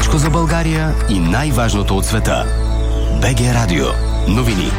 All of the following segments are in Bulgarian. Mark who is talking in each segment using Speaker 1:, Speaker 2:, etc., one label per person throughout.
Speaker 1: Всичко за България и най-важното от света. БГ Радио. Новини.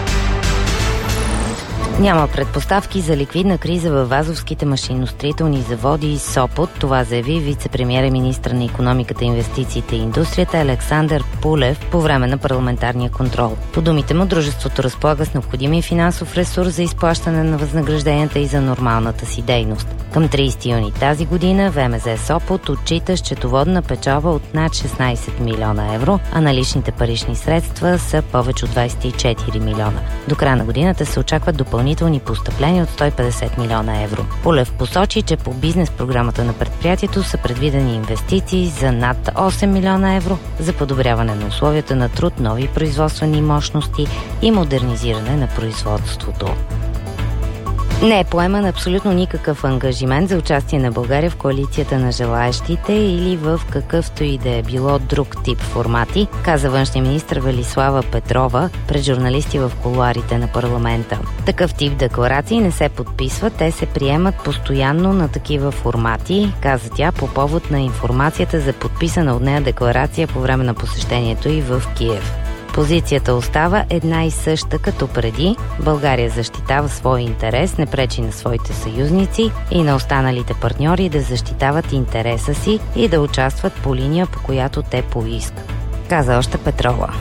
Speaker 2: Няма предпоставки за ликвидна криза във Вазовските машиностроителни заводи и Сопот. Това заяви вице-премиер и министър на икономиката, инвестициите и индустрията Александър Пулев по време на парламентарния контрол. По думите му, дружеството разполага с необходимия финансов ресурс за изплащане на възнагражденията и за нормалната си дейност. Към 30 юни тази година ВМЗ Сопот отчита счетоводна печалба от над 16 милиона евро, а наличните парични средства са повече от 24 милиона. До края на годината се очакват допълнителни постъпления от 150 милиона евро. Пулев посочи, че по бизнес програмата на предприятието са предвидени инвестиции за над 8 милиона евро за подобряване на условията на труд, нови производствени мощности и модернизиране на производството. Не е поеман абсолютно никакъв ангажимент за участие на България в коалицията на желаещите или в какъвто и да е било друг тип формати, каза външния министър Велислава Петрова пред журналисти в кулоарите на парламента. Такъв тип декларации не се подписват, те се приемат постоянно на такива формати, каза тя по повод на информацията за подписана от нея декларация по време на посещението й в Киев. Позицията остава една и съща като преди. България защитава своя интерес, не пречи на своите съюзници и на останалите партньори да защитават интереса си и да участват по линия, по която те поискат, каза още Петрова.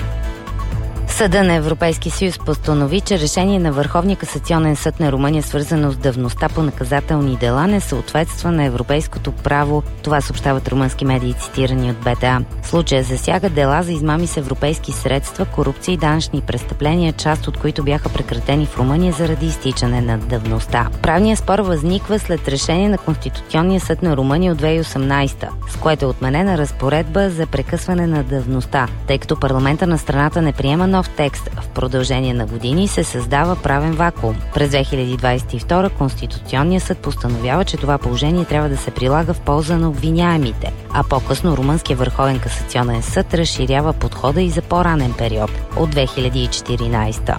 Speaker 2: Съда на Европейския съюз постанови, че решение на Върховния касационен съд на Румъния, свързано с давността по наказателни дела, не съответства на европейското право. Това съобщават румънски медии, цитирани от БТА. Случая засяга дела за измами с европейски средства, корупция и данъчни престъпления, част от които бяха прекратени в Румъния заради изтичане на давността. Правният спор възниква след решение на Конституционния съд на Румъния от 2018, с което е отменена разпоредба за прекъсване на давността, тъй като парламента на страната не приема нов текст. В продължение на години се създава правен вакуум. През 2022 Конституционният съд постановява, че това положение трябва да се прилага в полза на обвиняемите, а по-късно Румънския върховен касационен съд разширява подхода и за по-ранен период от 2014.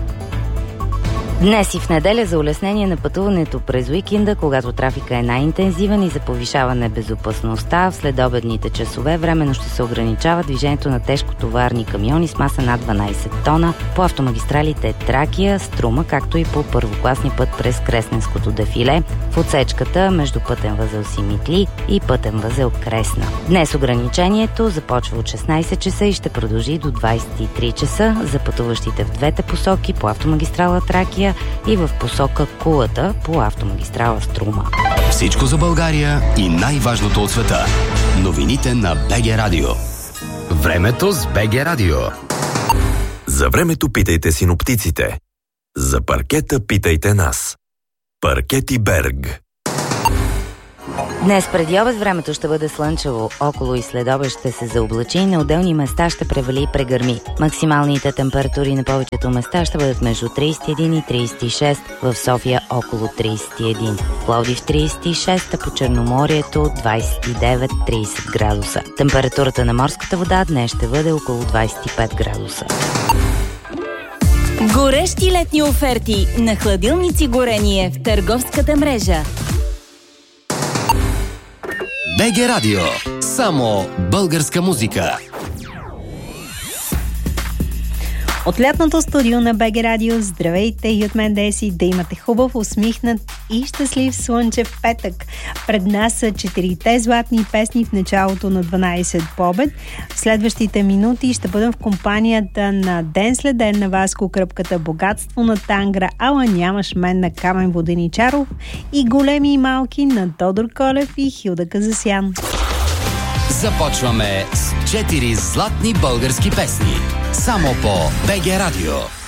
Speaker 2: Днес и в неделя за улеснение на пътуването през уикенда, когато трафика е най-интензивен и за повишаване безопасността, в следобедните часове временно ще се ограничава движението на тежкотоварни камиони с маса над 12 тона по автомагистралите Тракия, Струма, както и по първокласния път през Кресненското дефиле, в отсечката между пътен възел Симитли и пътен възел Кресна. Днес ограничението започва от 16 часа и ще продължи до 23 часа за пътуващите в двете посоки по автомагистрала Тракия и в посока Кулата по автомагистрала Струма.
Speaker 1: Всичко за България и най-важното от света. Новините на БГ Радио. Времето с БГ Радио.
Speaker 3: За времето питайте синоптиците. За паркета питайте нас. Паркети Берг.
Speaker 2: Днес преди обед времето ще бъде слънчево, около и следобед ще се заоблачи и на отделни места ще превали и прегърми. Максималните температури на повечето места ще бъдат между 31 и 36, в София около 31, Пловдив 36, а по Черноморието 29-30 градуса. Температурата на морската вода днес ще бъде около 25 градуса.
Speaker 4: Горещи летни оферти на хладилници Горение в търговската мрежа.
Speaker 1: БГ Радио. Само българска музика.
Speaker 5: От лятното студио на БГ Радио, здравейте и от мен Деси, да имате хубав, усмихнат и щастлив слънчев петък. Пред нас са 4 златни песни в началото на 12 по обед. В следващите минути ще бъдем в компанията на Ден след ден на Васко Кръпката, Богатство на Тангра, Ала нямаш мен на Камен Воденичаров и Големи и малки на Тодор Колев и Хилда Казасян.
Speaker 1: Започваме с 4 златни български песни. Само по БГ Радио.